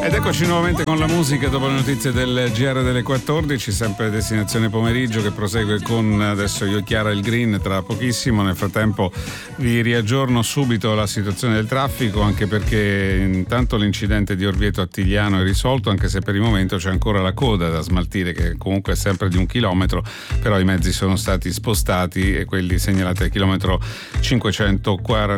Ed eccoci nuovamente con la musica dopo le notizie del GR delle 14, sempre Destinazione Pomeriggio che prosegue con adesso io Chiara il Green tra pochissimo. Nel frattempo vi riaggiorno subito la situazione del traffico, anche perché intanto l'incidente di Orvieto Attigliano è risolto, anche se per il momento c'è ancora la coda da smaltire che comunque è sempre di 1 chilometro, però i mezzi sono stati spostati e quelli segnalati al chilometro 540